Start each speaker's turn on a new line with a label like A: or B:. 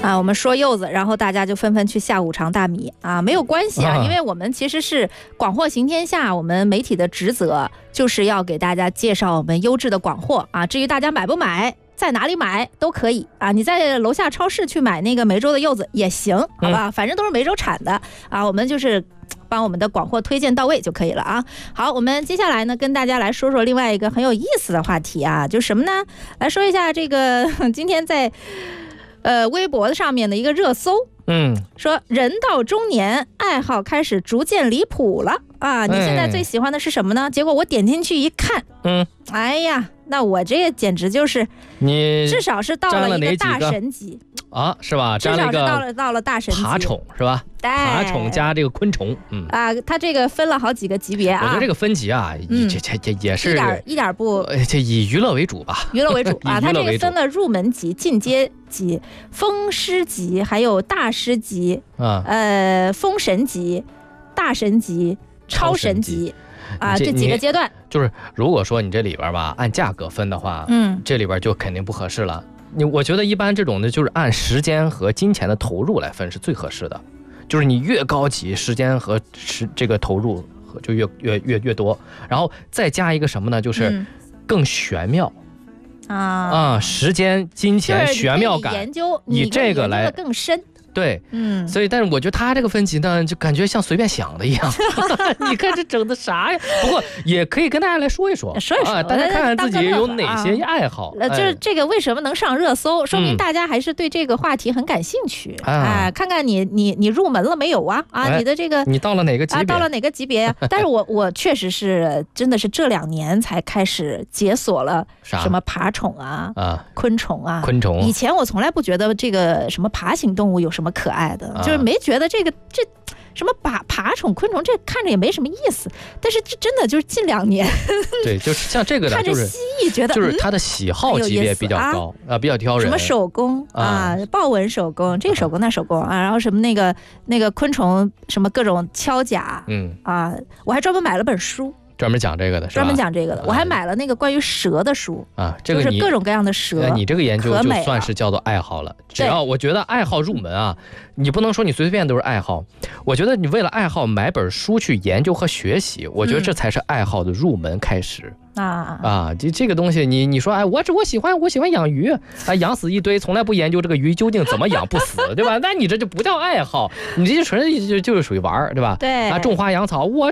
A: 啊，我们说柚子，然后大家就纷纷去下五常大米啊，没有关系啊，因为我们其实是广货行天下，我们媒体的职责就是要给大家介绍我们优质的广货啊。至于大家买不买，在哪里买都可以啊，你在楼下超市去买那个梅州的柚子也行，好吧，反正都是梅州产的啊，我们就是帮我们的广货推荐到位就可以了啊。好，我们接下来呢，跟大家来说说另外一个很有意思的话题啊，就是什么呢？来说一下这个今天在微博上面的一个热搜，说人到中年，爱好开始逐渐离谱了啊！你现在最喜欢的是什么呢？结果我点进去一看，哎呀，那我这个简直就是
B: 你
A: 至少是到了一个大神级
B: 啊，是吧？
A: 至少是到了大神级，
B: 爬宠是吧？爬宠加这个昆虫，
A: 它这个分了好几个级别啊。
B: 我觉得这个分级啊，这也是
A: 一点不，
B: 这以娱乐为主吧，
A: 娱乐为主啊。它这个分了入门级、进阶级、封师级，还有大师级封神级、大神级、超神级啊，这几个阶段。
B: 就是如果说你这里边吧按价格分的话，这里边就肯定不合适了。我觉得一般这种的就是按时间和金钱的投入来分是最合适的，就是你越高级，时间和这个投入就越多，然后再加一个什么呢？就是更玄妙。时间、金钱、玄妙感，
A: 研究
B: 以这个来
A: 更深。
B: 对，所以但是我觉得他这个分级呢，就感觉像随便想的一样。你看这整的啥呀？不过也可以跟大家来说一说，大家看看自己有哪些爱好。
A: 就是这个为什么能上热搜，说明大家还是对这个话题很感兴趣。看看你入门了没有啊？你的这个
B: 你到了哪个级别？
A: 到了哪个级别呀？但是我确实是真的是这2年才开始解锁了什么爬宠昆虫啊。以前我从来不觉得这个什么爬行动物有什么可爱的，就是没觉得这什么爬宠昆虫，这看着也没什么意思。但是这真的就是近2年，
B: 对，就是像这个的，
A: 看着蜥蜴觉得
B: 就是他的喜好级别比较高比较挑人。
A: 什么手工豹纹手工，这个手工那手工然后什么那个昆虫什么各种敲甲，我还专门买了本书。
B: 专门讲这个的，是吧？
A: 专门讲这个的，我还买了那个关于蛇的书
B: 这个
A: 就是各种各样的蛇。
B: 你这个研究就算是叫做爱好了。只要我觉得爱好入门你不能说你随便都是爱好。我觉得你为了爱好买本书去研究和学习，我觉得这才是爱好的入门开始。这个东西你说我喜欢养鱼养死一堆，从来不研究这个鱼究竟怎么养不死，对吧？那你这就不叫爱好，你这纯就是属于玩，对吧？
A: 对种
B: 花养草，我